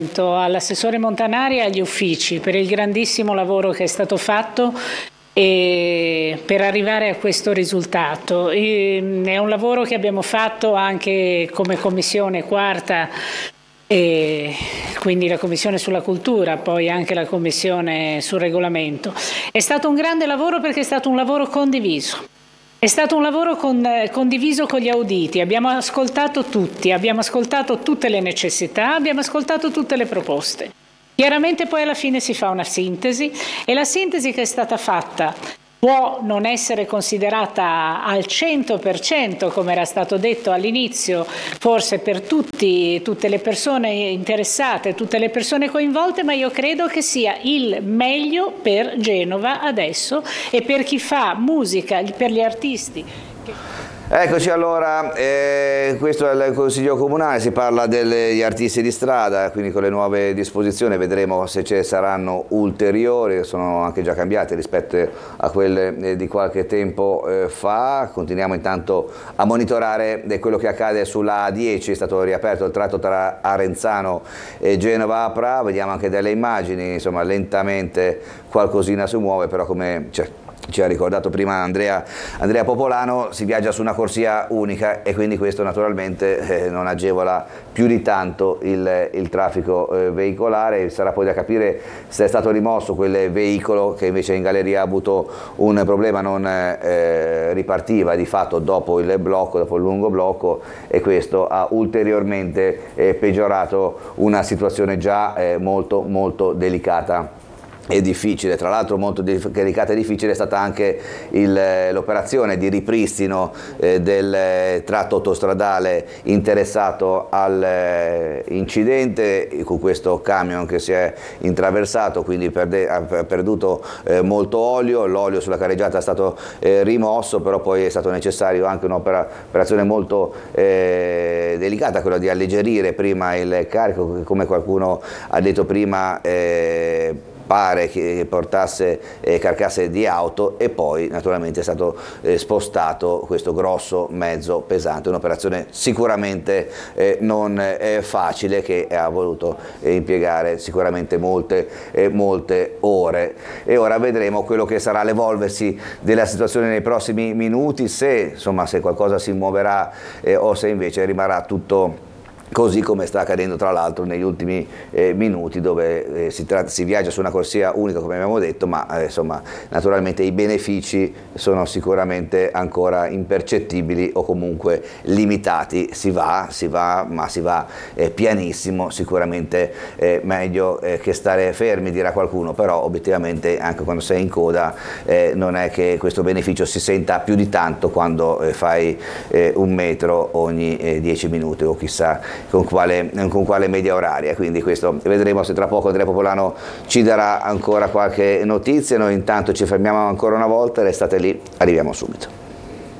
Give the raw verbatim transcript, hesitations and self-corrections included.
all'assessore Montanari e agli uffici per il grandissimo lavoro che è stato fatto e per arrivare a questo risultato. E è un lavoro che abbiamo fatto anche come commissione quarta, e quindi la commissione sulla cultura, poi anche la commissione sul regolamento. È stato un grande lavoro perché è stato un lavoro condiviso. È stato un lavoro con, condiviso con gli auditi, abbiamo ascoltato tutti, abbiamo ascoltato tutte le necessità, abbiamo ascoltato tutte le proposte. Chiaramente poi alla fine si fa una sintesi e la sintesi che è stata fatta può non essere considerata al cento per cento, come era stato detto all'inizio, forse per tutti, tutte le persone interessate, tutte le persone coinvolte, ma io credo che sia il meglio per Genova adesso e per chi fa musica, per gli artisti. Eccoci allora, eh, questo è il Consiglio Comunale, si parla degli artisti di strada, quindi con le nuove disposizioni vedremo se ci saranno ulteriori, sono anche già cambiate rispetto a quelle di qualche tempo eh, fa. Continuiamo intanto a monitorare quello che accade sulla A dieci, è stato riaperto il tratto tra Arenzano e Genova Apra, vediamo anche delle immagini, insomma lentamente qualcosina si muove, però come cioè, ci ha ricordato prima Andrea, Andrea Popolano, si viaggia su una corsia unica e quindi questo naturalmente eh, non agevola più di tanto il, il traffico eh, veicolare. Sarà poi da capire se è stato rimosso quel veicolo che invece in galleria ha avuto un problema, non eh, ripartiva di fatto dopo il blocco, dopo il lungo blocco, e questo ha ulteriormente eh, peggiorato una situazione già eh, molto molto delicata e difficile. Tra l'altro molto delicata e difficile è stata anche l'operazione di ripristino eh, del tratto autostradale interessato all'incidente eh, con questo camion che si è intraversato, quindi perde, ha perduto eh, molto olio, l'olio sulla carreggiata è stato eh, rimosso, però poi è stato necessario anche un'operazione molto eh, delicata, quella di alleggerire prima il carico, come qualcuno ha detto prima, eh, pare che portasse eh, carcasse di auto, e poi naturalmente è stato eh, spostato questo grosso mezzo pesante, un'operazione sicuramente eh, non eh, facile, che ha voluto eh, impiegare sicuramente molte, eh, molte ore. E ora vedremo quello che sarà l'evolversi della situazione nei prossimi minuti, se, insomma, se qualcosa si muoverà eh, o se invece rimarrà tutto così come sta accadendo tra l'altro negli ultimi eh, minuti, dove eh, si, si viaggia su una corsia unica come abbiamo detto, ma eh, insomma naturalmente i benefici sono sicuramente ancora impercettibili o comunque limitati. Si va, si va, ma si va eh, pianissimo, sicuramente eh, meglio eh, che stare fermi, dirà qualcuno, però obiettivamente anche quando sei in coda eh, non è che questo beneficio si senta più di tanto quando eh, fai eh, un metro ogni eh, dieci minuti o chissà Con quale, con quale media oraria. Quindi questo vedremo se tra poco Andrea Popolano ci darà ancora qualche notizia. Noi intanto ci fermiamo ancora una volta, restate lì, arriviamo subito.